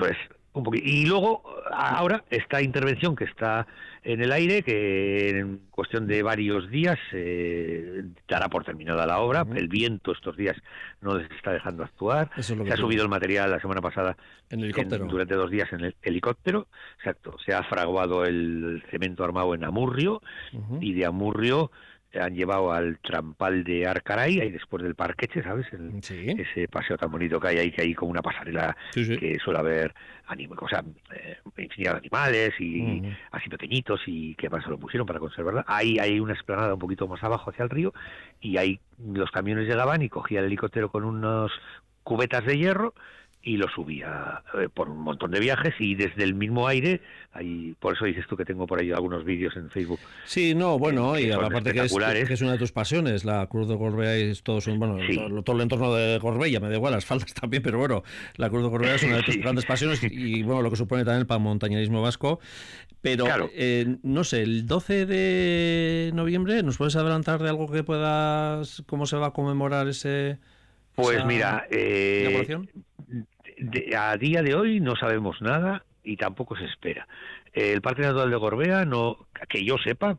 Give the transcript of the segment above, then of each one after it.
Eso es. Y luego, ahora, esta intervención que está en el aire, que en cuestión de varios días dará por terminada la obra. El viento estos días no les está dejando actuar. Eso es lo que Se ha subido el material la semana pasada en helicóptero. durante 2 días en el helicóptero. Exacto. Se ha fraguado el cemento armado en Amurrio, y de Amurrio han llevado al trampal de Arcaray, ahí después del Parqueche, ¿sabes? Ese paseo tan bonito que hay como una pasarela que suele haber infinidad de animales y así pequeñitos, y que más se lo pusieron para conservarla. Ahí hay una explanada un poquito más abajo hacia el río, y ahí los camiones llegaban y cogían el helicóptero con unos cubetas de hierro y lo subía por un montón de viajes, y desde el mismo aire, ahí, por eso dices tú que tengo por ahí algunos vídeos en Facebook. Sí, no, bueno, y aparte que es una de tus pasiones, la Cruz de Gorbea, y todo el entorno de Gorbella, me da igual, las faldas también, pero bueno, la Cruz de Gorbea es una de tus grandes pasiones, y bueno, lo que supone también para el montañerismo vasco. Pero, claro, no sé, el 12 de noviembre, ¿nos puedes adelantar de algo que puedas, cómo se va a conmemorar esa mira, inauguración? A día de hoy no sabemos nada y tampoco se espera. El Parque Natural de Gorbea, no, que yo sepa,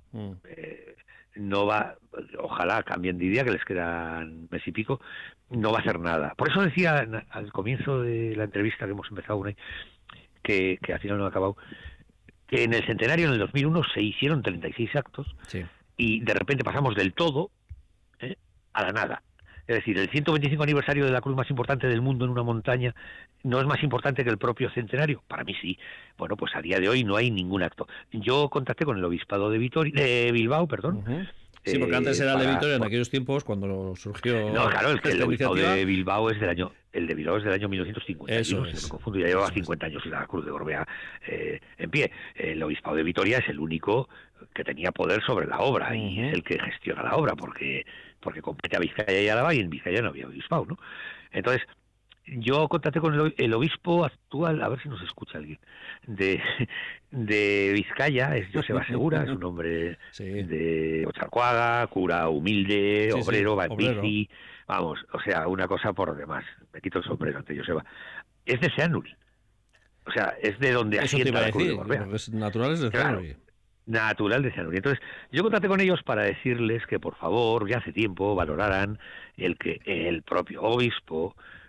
no va, ojalá cambien de idea, que les quedan mes y pico, no va a hacer nada. Por eso decía al comienzo de la entrevista que hemos empezado, que al final no ha acabado, que en el centenario, en el 2001, se hicieron 36 actos, y de repente pasamos del todo a la nada. Es decir, el 125 aniversario de la cruz más importante del mundo en una montaña no es más importante que el propio centenario. Para mí sí. Bueno, pues a día de hoy no hay ningún acto. Yo contacté con el obispado de Bilbao, perdón. Sí, porque antes era el de Vitoria, en aquellos tiempos, cuando surgió... No, claro, el obispado de Bilbao es del año... El de Bilbao es del año 1950. Eso es. No me confundo, ya llevaba 50 años la Cruz de Gorbea en pie. El obispado de Vitoria es el único que tenía poder sobre la obra, y es el que gestiona la obra, porque compete a Vizcaya y Álava, y en Vizcaya no había obispado, ¿no? Entonces, yo contacté con el obispo actual, a ver si nos escucha alguien, de Vizcaya, es Joseba Segura, es un hombre de Ocharcoaga, cura humilde, obrero, va en bici, vamos, o sea, una cosa por demás. Me quito el sombrero ante Joseba. Es de Seanuri, o sea, es de donde asienta la Cruz de Gorbea. Es natural, de Seanuri. Natural de Seanuri. Entonces, yo contacté con ellos para decirles que, por favor, ya hace tiempo, valoraran el que el propio obispo